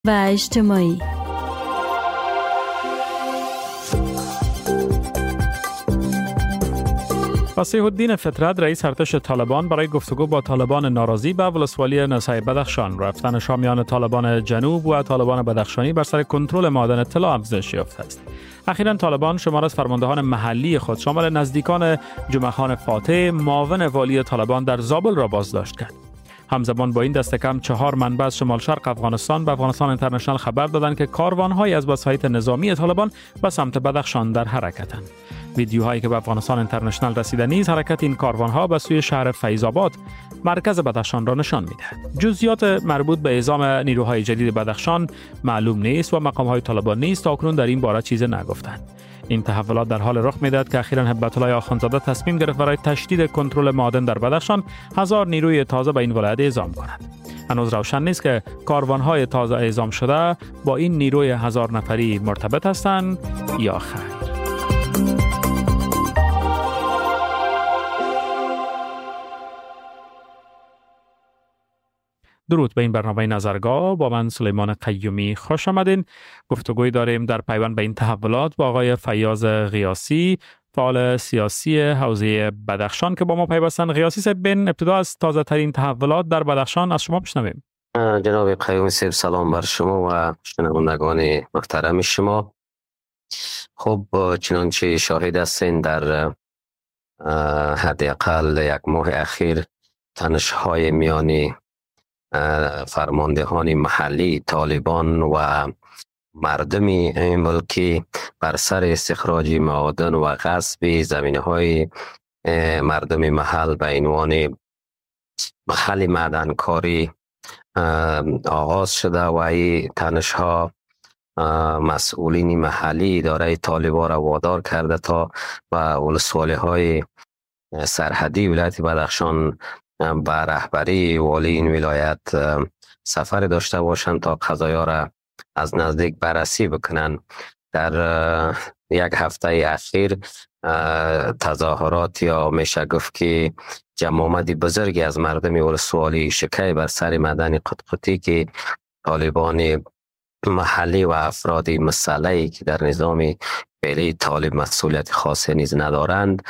و اجتماعی. فصیح الدین فطرت رئیس ارتش طالبان برای گفتگو با طالبان ناراضی به ولسوالی نسای بدخشان رفتن شامیان طالبان جنوب و طالبان بدخشانی بر سر کنترل معادن طلا افزایش یافته است. اخیراً طالبان شمار از فرماندهان محلی خود شامل نزدیکان جمعه خان فاتح معاون والی طالبان در زابل را بازداشت کرد. همزمان با این دست کم 4 منبع از شمال شرق افغانستان به افغانستان اینترنشنال خبر دادند که کاروان‌های از وسایط نظامی طالبان به سمت بدخشان در حرکتند. ویدیوهایی که به افغانستان اینترنشنال رسیده نیز حرکت این کاروان‌ها به سوی شهر فیض آباد مرکز بدخشان را نشان می‌دهد. جزئیات مربوط به اعزام نیروهای جدید بدخشان معلوم نیست و مقام‌های طالبان نیز تاکنون در این باره چیزی نگفتند. این تحولات در حال رخ می‌دهد که اخیراً هبت الله آخوندزاده تصمیم گرفت برای تشدید کنترل معادن در بدخشان 1000 نیروی تازه به این ولایت اعزام کند. هنوز روشن نیست که کاروان‌های تازه اعزام شده با این نیروی 1000 نفری مرتبط هستند یا خیر. درود به این برنامه نظرگاه. با من سلیمان قیومی خوش آمدین. گفتگوی داریم در پیوند به این تحولات با آقای فیاض غیاثی، فعال سیاسی حوزه بدخشان که با ما پیوستن. غیاثی صاحب، بین ابتدا از تازه ترین تحولات در بدخشان از شما بشنویم. جناب قیومی صاحب، سلام بر شما و شنوندگان محترم شما. خب چنانچه شاهد هستین در حداقل 1 ماه اخیر تنش‌های میانی فرماندهان محلی طالبان و مردم این ملک بر سر استخراج معادن و غصب زمینه‌های مردم محل به عنوان محل معدنکاری آغاز شده و این تنش‌ها مسئولین محلی اداره طالبان را وادار کرده تا به ولسوالی‌های سرحدی ولایت بدخشان به رهبری والی این ولایت سفر داشته باشند تا قضایا را از نزدیک بررسی بکنند. در 1 هفته اخیر تظاهرات یا میشه گفت که جمعیت بزرگی از مردم ولسوالی شکای بر سر معدن قطقطی که طالبان محلی و افراد مسلحی که در نظام فعلی طالب مسئولیت خاصی نیز ندارند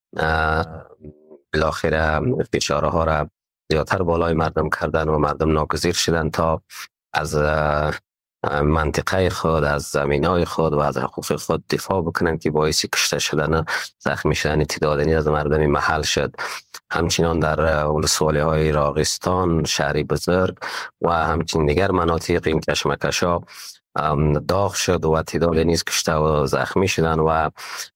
بالاخره فشارها را زیادتر بالای مردم کردن و مردم ناگزیر شدند تا از منطقه خود، از زمینای خود و از حقوق خود دفاع بکنند که باعث کشته شدن، زخمی شدن تعدادی از مردم محل شد. همچنان در ولسوالی‌های راغستان، شهری بزرگ و همچنین دیگر مناطق این کشمکش‌ها داغ شد و تعدادی نیز کشته و زخمی شدند و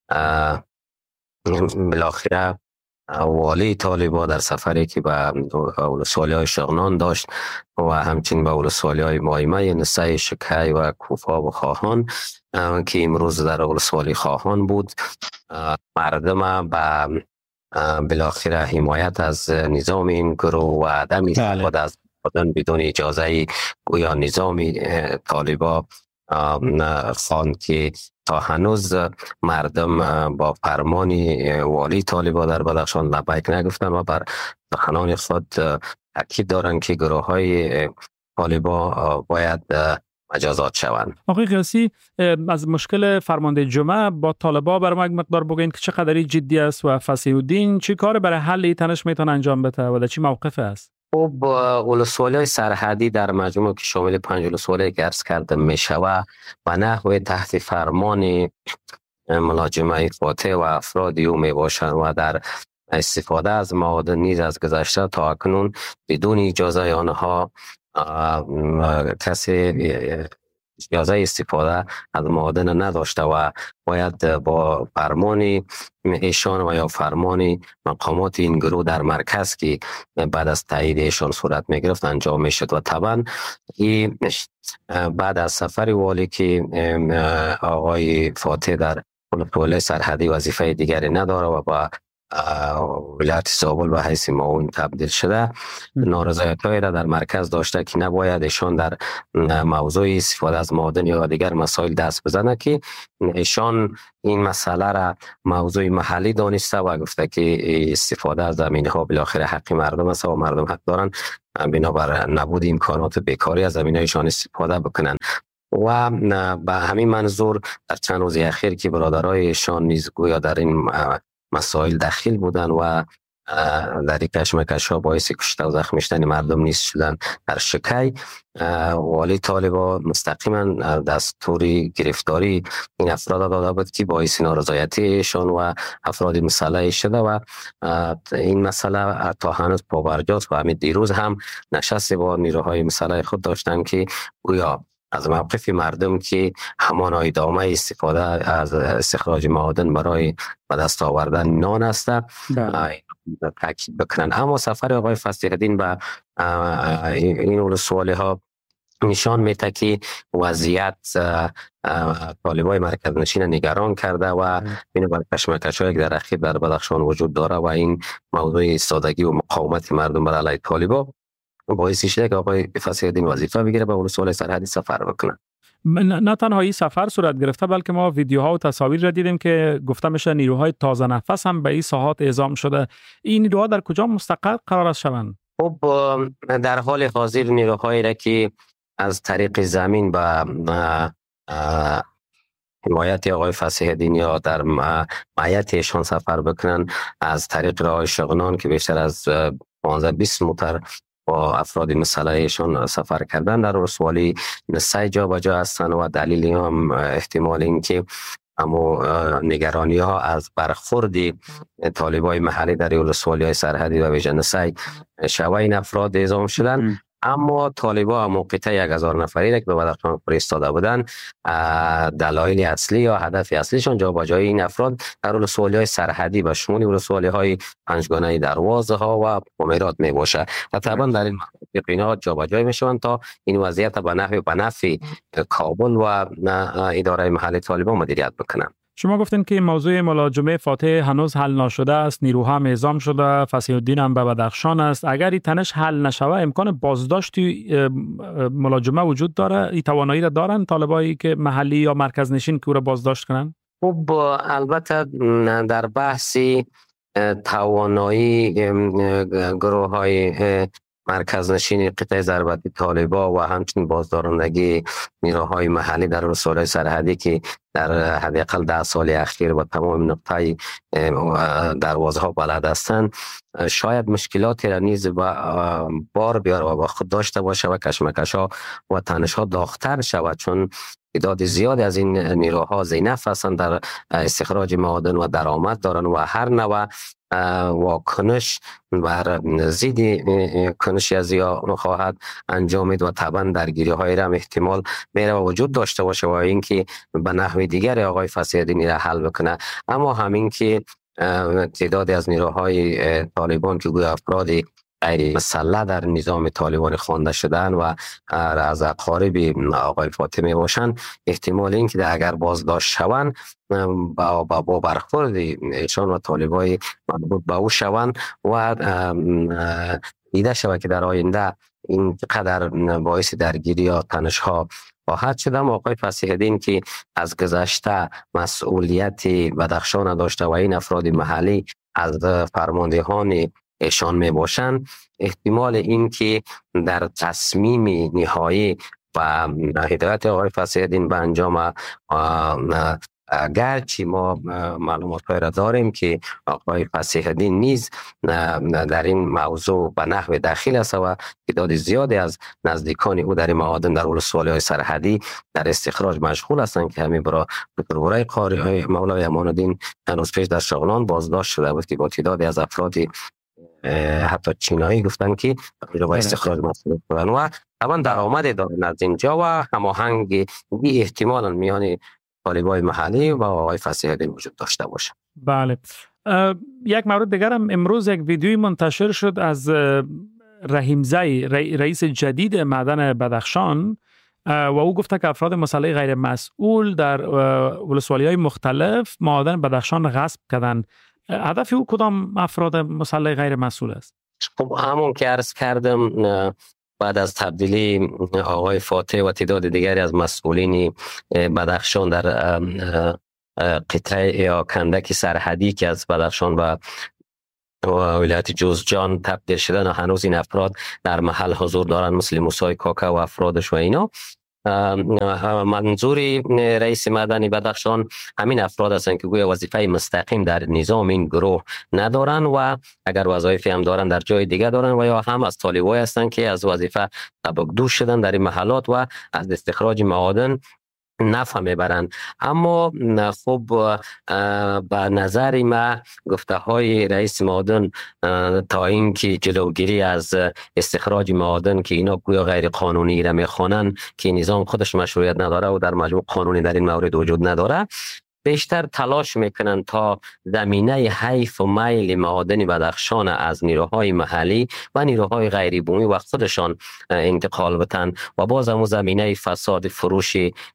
بالاخره والی طالبان در سفری که به ولسوالی‌های شغنان داشت و همچنین به ولسوالی‌های مایمه، نسای، شکی و کوفا و خواهان که امروز در ولسوالی خواهان بود، مردم به بالاخره حمایت از نظام این گروه و عدم استفاده از معادن بدون اجازه گویا نظام طالبان خواند که تا هنوز مردم با فرمان والی طالبان در بدخشان لبیک نگفتن و بر سخنان خود تاکید دارند که گروه های طالبان باید مجازات شوند. آقای غیاثی، از مشکل فرمانده جمعه با طالبان برای ما یک مقدار بگوین که چقدر جدی است و فصیح الدین چی کار برای حل این تنش میتونه انجام بده و در چی موقف است؟ خب ولسوالی‌های سرحدی در مجموع که شامل 5 ولسوالی که عرض کرده میشه و نحوه تحت فرمان ملاجمه فاتح و افرادی او می باشند و در استفاده از معادن نیز از گذشته تا اکنون بدون اجازه آنها کسی اجازه استفاده از معادن نداشته و باید با فرمان ایشان و یا فرمان مقامات این گروه در مرکز که بعد از تایید ایشان صورت می گرفت انجام می شد. و طبعا بعد از سفر والی که آقای فاتح در ولایت سرحدی وظیفه دیگری نداره و با ولایت زابل به حیث معاون تبدیل شده، نارضایتی‌هایی را در مرکز داشته که نباید ایشان در موضوع استفاده از معادن یا دیگر مسائل دست بزنه که ایشان این مسئله را موضوع محلی دانسته و گفته که استفاده از زمین‌ها بالاخره حق مردم است و مردم حق دارن بنابر نبود امکانات بیکاری از زمینایشان استفاده بکنن و به همین منظور در چند روز اخیر که برادرایشان نیز گویا در این مسائل دخیل بودن و در این کشمکش ها باعث کشته و زخمی شدن مردم نیز شدن. در شکی والی طالبان مستقیما دستوری گرفتاری این افراد داده بود که باعث نارضایتیشان و افراد مسلح شده و این مسئله تا هنوز پابرجاست و همین دیروز هم نشست با نیروهای مسلح خود داشتن که گویا از موقف مردم که همان ادامه استفاده از استخراج معادن برای به دست آوردن نان است تاکید بکنن. اما سفر آقای فصیح الدین به این ولسوالی ها نشان میده که وضعیت طالبای مرکز نشین نگران کرده و این بر کشمکش‌هایی که در اخیر در بدخشان وجود داره و این موضوع ایستادگی و مقاومت مردم بر علیه طالبا باعث شده که آقای فصیح الدین وظیفه بگیره به ولسوالی سرحدی سفر بکنه. نه تنها این سفر صورت گرفته بلکه ما ویدیوها و تصاویر را دیدیم که گفته میشه نیروهای تازه نفس هم به این ساحات اعزام شده. این نیروها در کجا مستقر قرار است شوند؟ خب در حال حاضر نیروهایی را که از طریق زمین به حمایت آقای فصیح الدین یا در معیتشان سفر بکنن از طریق راه شغنان که بیشتر از 15-20 موتر با افراد مسلحشان سفر کردن در ولسوالی نسای جا به جا هستند و دلیلی هم احتمال این که اما نگرانی ها از برخورد طالبای محلی در ولسوالی های سرحدی و ویژه نسای شوه این افراد اعزام شدن. اما طالبا موقعیت 1000 نفری را که به بدخشان فرستاده بودن دلایل اصلی یا هدف اصلیشون جابجایی این افراد در ولسوالی های سرحدی و شمول ولسوالی های پنجگانه دروازه ها و پومیرات می باشه و طبعا در این مناطق جابجایی میشوند تا این وضعیت به نفع کابل و اداره محلی طالبان مدیریت بکنند. شما گفتین که موضوع ملاجمه فاتح هنوز حل نشده است، نیروها هم اعزام شده، فصیح الدین هم به بدخشان است. اگر این تنش حل نشوه امکان بازداشت ملاجمه وجود داره؟ این توانایی را دارن طالبایی که محلی یا مرکز نشین که او را بازداشت کنن؟ خب البته در بحثی توانایی گروه های مرکز نشین قطعه ضربتی طالبا و همچنین بازدارندگی نیروهای محلی در ولسوالی سرحدی که در حداقل 10 سال اخیر با تمام نقطه دروازه ها بلد هستند شاید مشکلاتی را نیز بار بیاره و با خود داشته باشه و کشمکش ها و تنش ها داغ‌تر شود، چون تعداد زیادی از این نیروها ذی‌نفع هستند در استخراج معادن و درآمد دارند و هر نوع واکنش بر ضد کنشی از یا خواهد انجامید و طبعا درگیری های را احتمال میره و وجود داشته باشه و اینکه به نحو دیگر آقای فصیح الدین را حل بکنه. اما همین که تعدادی از نیروهای طالبان که گویا افراد غیر مسلح در نظام طالبان خوانده شدن و از اقارب آقای فاطمی باشن، احتمال این که اگر بازداشت شوند با برخورد ایشان و طالبای مربوط به او شوند و دیده شود که در آینده این قدر باعث درگیری یا تنش ها خواهد شد. اما آقای فصیح الدین که از گذشته مسئولیت بدخشان داشته و این افراد محلی از فرماندهان ایشان می باشند، احتمال این که در تصمیم نهایی و هدایت آقای فصیح الدین به انجام گرچه ما معلومات را داریم که آقای فصیح الدین نیز در این موضوع به نحو دخیل است و تعداد زیادی از نزدیکان او در معادن در ولسوالی های سرحدی در استخراج مشغول هستند که همین برای قاری مولای امان الدین هنوز پیش در شغلان بازداشت شده بود که با تعدادی از افرادی حتی چینایی گفتن که با استخراج مسئول بودن و طبعا درآمد دارن از اینجا و هماهنگی احتمالاً میان طالبای محلی و آقای فصیح الدین وجود داشته باشه. بله. یک مورد دیگر هم امروز یک ویدیوی منتشر شد از رحیم زی رئیس جدید معدن بدخشان و او گفته که افراد مسلح غیر مسئول در ولسوالی‌های مختلف معادن بدخشان غصب کردن. هدف او کدام افراد مسلح غیر مسئول است؟ خب همون که عرض کردم بعد از تبدیلی آقای فاتح و تعداد دیگری از مسئولین بدخشان در قطعه یا کندک سرحدی که از بدخشان و ولایت جوزجان تبدیل شدن و هنوز این افراد در محل حضور دارن، مثل موسی کاکا و افرادش و اینا. منظور رئیس مدنی بدخشان همین افراد هستند که گویا وظیفه مستقیم در نظام این گروه ندارن و اگر وظایفی هم دارن در جای دیگه دارن و یا هم از طالبای هستند که از وظیفه سبکدوش شدن در این محلات و از استخراج معادن نفع میبرند. اما خب به نظر ما گفته های رئیس معادن تا اینکه جلوگیری از استخراج معادن که اینا گویا غیر قانونی را میخوانن که نظام خودش مشروعیت نداره و در مجموع قانونی در این مورد وجود نداره، بیشتر تلاش میکنن تا زمینه حیف و میل معادن بدخشان از نیروهای محلی و نیروهای غیر بومی و خودشان انتقال بدن و باز هم زمینه فساد فروش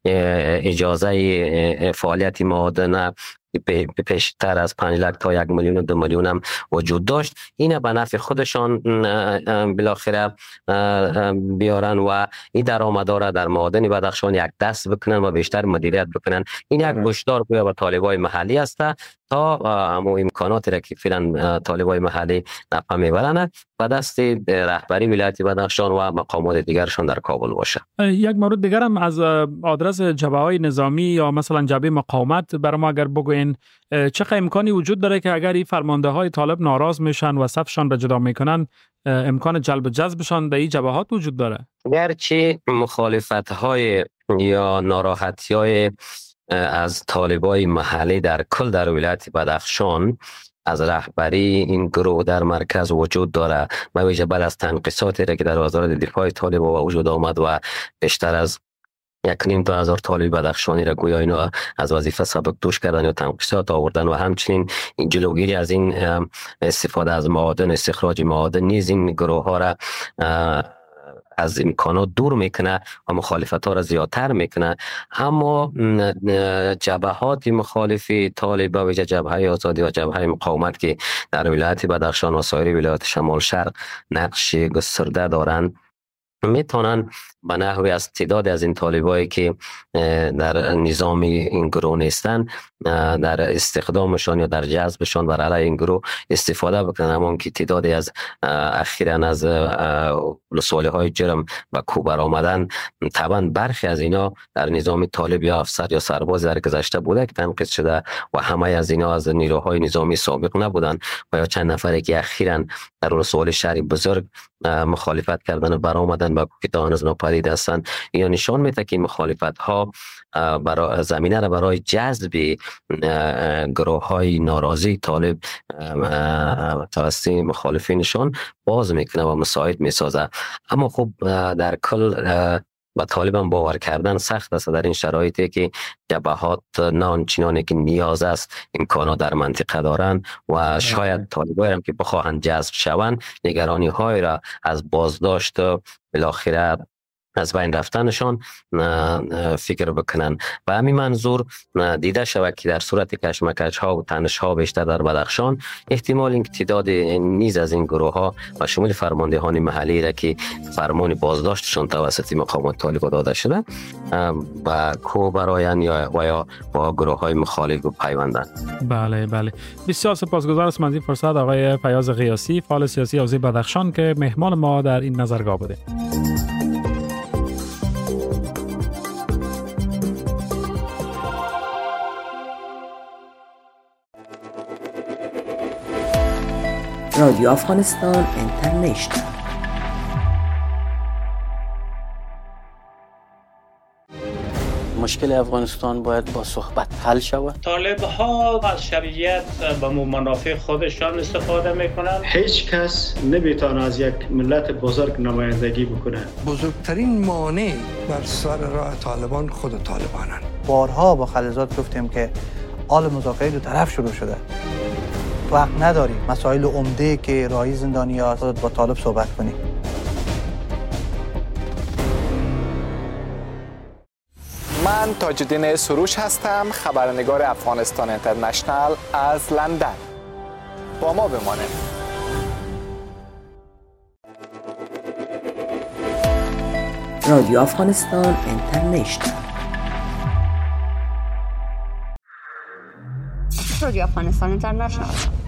اجازه فعالیت معادن پیشتر از 5 لک تا 1 میلیون و 2 میلیون هم وجود داشت. این به نفع خودشان بالاخره بیارن و این درآمدها در معادن بدخشان یک دست بکنن و بیشتر مدیریت بکنن. این یک گوشدار به طالبای محلی است تا امو امکاناتی را که فعلا طالبای محلی نفع میبرن و دست رهبری ولایت بدخشان و مقامات دیگرشان در کابل باشه. یک مورد دیگر هم از آدرس جبهه‌های نظامی یا مثلا جبهه مقاومت برای ما اگر بگوین چه امکانی وجود داره که اگر این فرمانده‌های طالب ناراض میشن و صفشان را جدا میکنن امکان جلب و جذبشان در این جبهات وجود داره؟ گرچه مخالفت‌های یا ناراحتی‌های از طالبای محلی در کل در ولایت بدخشان از رهبری این گروه در مرکز وجود داره و ویژه بعد از تنقیصاتی را که در وزارت دفاع طالب وجود آمد و بیشتر از 1,500 طالب بدخشانی را گویا اینا از وظیفه سبکدوش کردن یا تنقیصات آوردن و همچنین این جلوگیری از این استفاده از معادن، استخراج معادن نیز این گروه ها را از امکانات دور میکنه و مخالفت ها را زیادتر میکنه. اما جبهات مخالفی طالب و جبهه آزادی و جبهه مقاومت که در ولایت بدخشان و سایر ولایات شمال شرق نقش گسترده دارند میتونن به نحوی از تعداد از این طالبایی که در نظام این گروه نیستن در استخدامشان یا در جذبشان بر علیه این گروه استفاده بکنن. همون که تعدادی از اخیراً از ولسوالی های جرم و کوبر آمدن، طبعا برخی از اینا در نظام طالب یا افسر یا سرباز در گذشته بوده که تنقیص شده و همه از اینا از نیروهای نظامی سابق نبودن و یا چند نفری که اخیراً در ولسوالی شهری بزرگ مخالفت کردن و برآمدن با که تا هنوز ناپدید هستند. یا نشان میده که مخالفت ها برای زمینه را برای جذب گروه های ناراضی طالب توسط مخالفینشان باز میکنه و مساعد میسازه. اما خب در کل و طالبان باور کردن سخت است در این شرایطی که جبهات نه آنچنانی که نیاز است امکانات در منطقه دارند و شاید طالبان هم که بخواهند جذب شوند نگرانی های را از بازداشت بالاخره از بین رفتنشان فکر بکنن. و همین منظور دیده شود که در صورت کشمکش ها و تنش ها بیشتر در بدخشان احتمال این تعداد نیز از این گروه ها و شمول فرماندهان محلی را که فرمان بازداشتشان توسط مقامات طالب داده شده و کو براین یا با گروه های مخالف پیوندن. بله بله، بسیار سپاسگزار از این فرصت آقای فیاض غیاسی، فعال سیاسی حوزه بدخشان که مهمان ما در این نظرگاه بوده. رادیو افغانستان اینترنشنال. مشکل افغانستان باید با صحبت حل شود. طالب ها از شرعیت به منافع خودشان استفاده میکنند. هیچ کس نمیتونه از یک ملت بزرگ نمایندگی بکنه. بزرگترین مانع بر سر راه طالبان خود طالبانن. بارها با خلیزات گفتیم که حال مذاکره دو طرف شروع شده. وقت نداریم مسائل عمده که راهی زندانی آزاد با طالب صحبت کنیم. من تاج‌الدین سروش هستم، خبرنگار افغانستان اینترنشنال از لندن. با ما بمانید. رادیو افغانستان اینترنشنال. رادیو افغانستان اینترنشنال